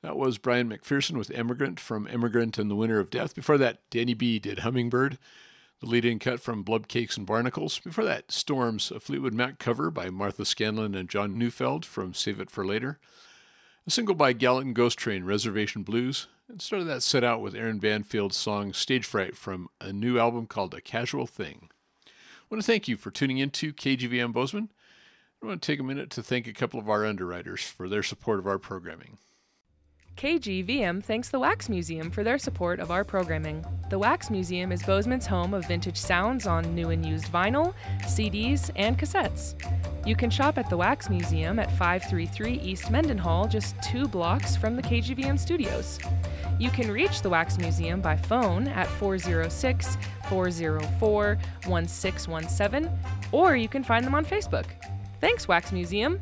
That was Brian McPherson with Emigrant from Emigrant and the Winner of Death. Before that, Danny B did Hummingbird, the lead-in cut from Blub Cakes and Barnacles. Before that, Storms, a Fleetwood Mac cover by Martha Scanlon and John Neufeld from Save It for Later. A single by Gallatin Ghost Train, Reservation Blues. And started that set out with Aaron Banfield's song Stage Fright from a new album called A Casual Thing. I want to thank you for tuning in to KGVM Bozeman. I want to take a minute to thank a couple of our underwriters for their support of our programming. KGVM thanks the Wax Museum for their support of our programming. The Wax Museum is Bozeman's home of vintage sounds on new and used vinyl, CDs, and cassettes. You can shop at the Wax Museum at 533 East Mendenhall, just 2 blocks from the KGVM studios. You can reach the Wax Museum by phone at 406-404-1617, or you can find them on Facebook. Thanks, Wax Museum!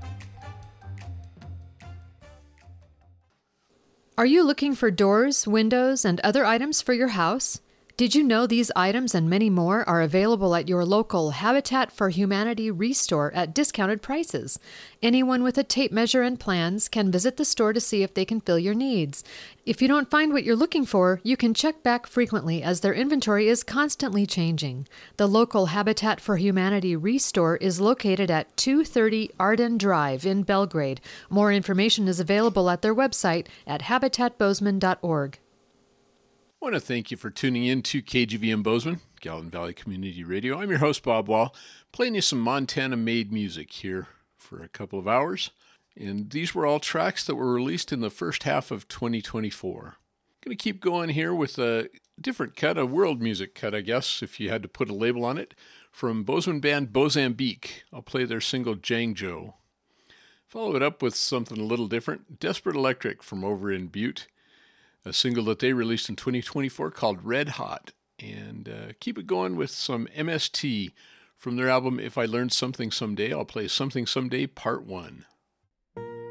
Are you looking for doors, windows, and other items for your house? Did you know these items and many more are available at your local Habitat for Humanity Restore at discounted prices? Anyone with a tape measure and plans can visit the store to see if they can fill your needs. If you don't find what you're looking for, you can check back frequently as their inventory is constantly changing. The local Habitat for Humanity Restore is located at 230 Arden Drive in Belgrade. More information is available at their website at habitatbozeman.org. I want to thank you for tuning in to KGVM Bozeman, Gallatin Valley Community Radio. I'm your host, Bob Wall, playing you some Montana-made music here for a couple of hours. And these were all tracks that were released in the first half of 2024. I'm going to keep going here with a different cut, a world music cut, I guess, if you had to put a label on it, from Bozeman band Bozambique. I'll play their single Jangjo. Follow it up with something a little different, Desperate Electric from over in Butte. A single that they released in 2024 called Red Hot. And keep it going with some MST from their album If I Learned Something Someday. I'll play Something Someday Part 1.